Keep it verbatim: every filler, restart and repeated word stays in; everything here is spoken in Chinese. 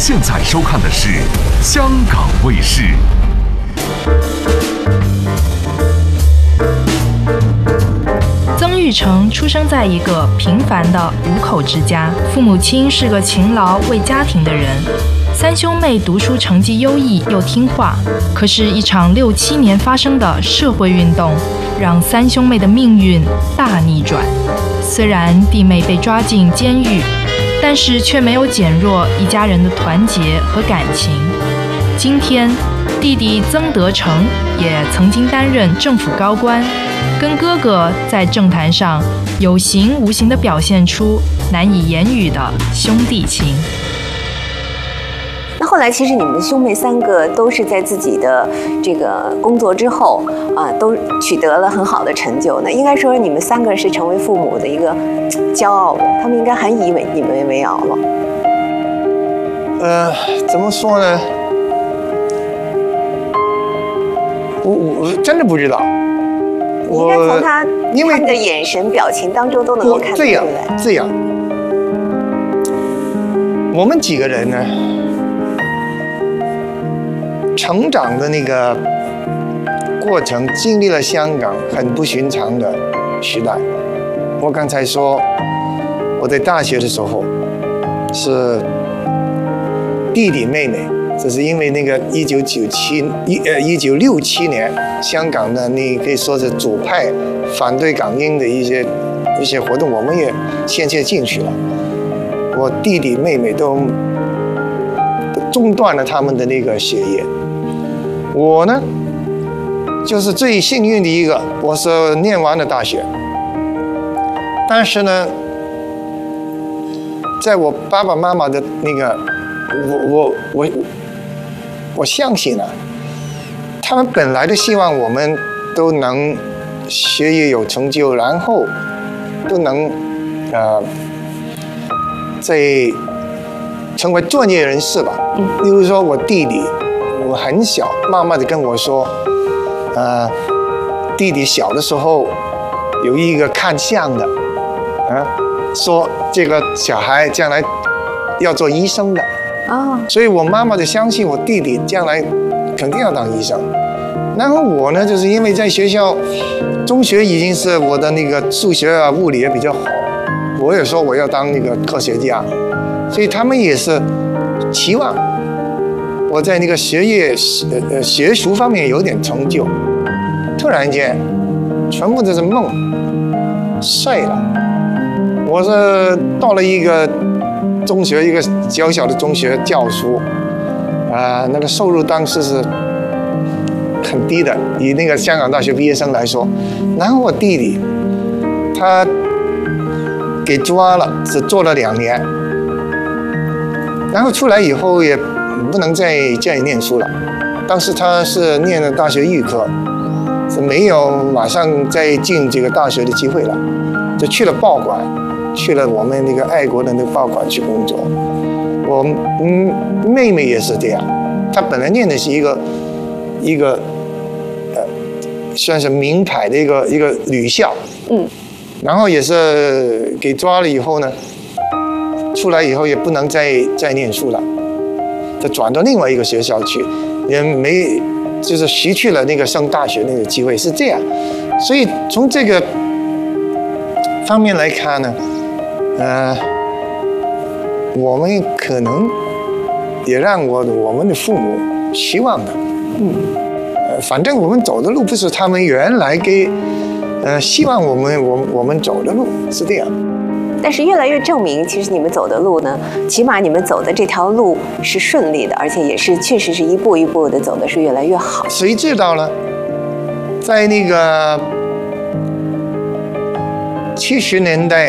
现在收看的是香港卫视。 曾钰成出生在一个平凡的五口之家，父母亲是个勤劳为家庭的人，三兄妹读书成绩优异又听话。可是，一场六七年发生的社会运动，让三兄妹的命运大逆转。虽然弟妹被抓进监狱，但是却没有减弱一家人的团结和感情。今天，弟弟曾德成也曾经担任政府高官，跟哥哥在政坛上有形无形地表现出难以言语的兄弟情。 那后来，其实你们兄妹三个都是在自己的这个工作之后啊，都取得了很好的成就。那应该说，你们三个是成为父母的一个骄傲的，他们应该很以为你们为傲了。 呃，怎么说呢？我我真的不知道。 你应该从他因为他们的眼神、表情当中都能够看得出来。 这样，这样，我们几个人呢？成长的那个过程，经历了香港很不寻常的时代。我刚才说，我在大学的时候是弟弟妹妹，这是因为那个一九九七一呃一九六七年香港的那可以说是左派反对港英的一些一些活动，我们也先切进去了。我弟弟妹妹都中断了他们的那个学业。我呢，就是最幸运的一个，我是念完了大学，但是呢，在我爸爸妈妈的那个，我我我我相信啊，他们本来都希望我们都能学业有成就，然后都能呃，在成为专业人士吧。例如说我弟弟。我很小，妈妈就跟我说，呃，弟弟小的时候有一个看相的，啊，说这个小孩将来要做医生的，啊，所以我妈妈就相信我弟弟将来肯定要当医生。然后我呢，就是因为在学校，中学已经是我的那个数学啊、物理也比较好，我也说我要当那个科学家，所以他们也是期望。我在那个学业、呃学术方面有点成就，突然间，全部都是梦碎了。我是到了一个中学，一个小小的中学教书，啊、呃，那个收入当时是很低的，以那个香港大学毕业生来说。然后我弟弟，他给抓了，只做了两年，然后出来以后也。不能再再念书了。当时他是念了大学预科，是没有马上再进这个大学的机会了，就去了报馆，去了我们那个爱国的那个报馆去工作。我嗯妹妹也是这样，她本来念的是一个一个呃算是名牌的一个一个女校，嗯，然后也是给抓了以后呢，出来以后也不能再再念书了。就转到另外一个学校去，也没就是失去了那个上大学那个机会，是这样。所以从这个方面来看呢，呃，我们可能也让我我们的父母希望的，嗯，呃，反正我们走的路不是他们原来给呃希望我们我我们走的路，是这样。 但是越来越证明，其实你们走的路呢，起码你们走的这条路是顺利的，而且也是确实是一步一步的走的是越来越好。 谁知道呢？在那个七十年代